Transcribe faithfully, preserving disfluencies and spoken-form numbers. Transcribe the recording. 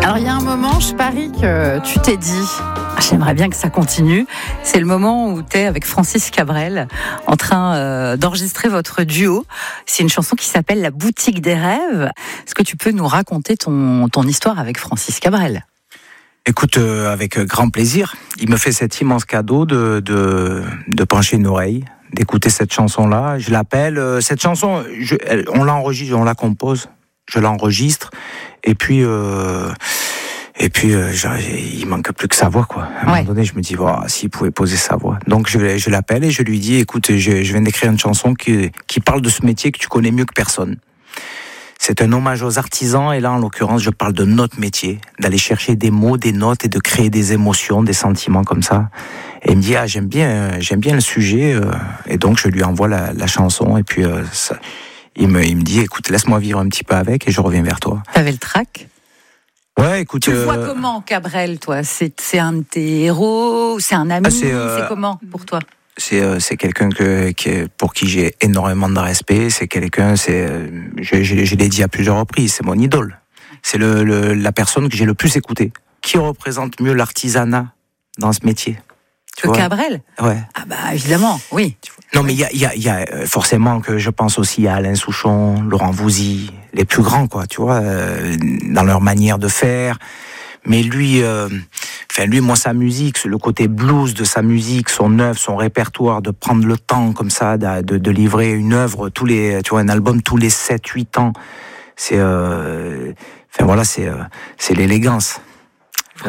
Alors il y a un moment, je parie que tu t'es dit ah, j'aimerais bien que ça continue. C'est le moment où tu es avec Francis Cabrel en train euh, d'enregistrer votre duo. C'est une chanson qui s'appelle La Boutique des Rêves. Est-ce que tu peux nous raconter ton, ton histoire avec Francis Cabrel ? Écoute, euh, avec grand plaisir. Il me fait cet immense cadeau de, de, de pencher une oreille, d'écouter cette chanson-là. Je l'appelle. Euh, cette chanson, je, elle, on l'enregistre, on la compose. Je l'enregistre. Et puis, euh, et puis euh, genre, il manque plus que sa voix, quoi. À un ouais. moment donné, je me dis, oh, s'il pouvait poser sa voix. Donc, je, je l'appelle et je lui dis, écoute, je, je viens d'écrire une chanson qui, qui parle de ce métier que tu connais mieux que personne. C'est un hommage aux artisans et là, en l'occurrence, je parle de notre métier, d'aller chercher des mots, des notes et de créer des émotions, des sentiments comme ça. Et il me dit, ah, j'aime bien, j'aime bien le sujet. Euh, et donc, je lui envoie la, la chanson et puis euh, ça, il me, il me dit, écoute, laisse-moi vivre un petit peu avec et je reviens vers toi. T'avais le trac ? Ouais, écoute. Tu le euh... vois comment, Cabrel, toi ? C'est, c'est un de tes héros ? C'est un ami ? Ah, c'est, euh... c'est comment pour toi ? C'est, euh, c'est quelqu'un que, que, pour qui j'ai énormément de respect. C'est quelqu'un, c'est, euh, je, je, je l'ai dit à plusieurs reprises, c'est mon idole. C'est le, le, la personne que j'ai le plus écoutée. Qui représente mieux l'artisanat dans ce métier ? Que Cabrel ? Ouais. Ah bah évidemment, oui. Non mais il y a, y a, y a forcément que je pense aussi à Alain Souchon, Laurent Voulzy, les plus grands, quoi, tu vois, euh, dans leur manière de faire. Mais lui, euh, enfin lui, moi, sa musique, le côté blues de sa musique, son œuvre, son répertoire, de prendre le temps comme ça, de, de, de livrer une œuvre tous les, tu vois, un album tous les sept, huit ans, c'est, euh, enfin voilà, c'est, euh, c'est l'élégance.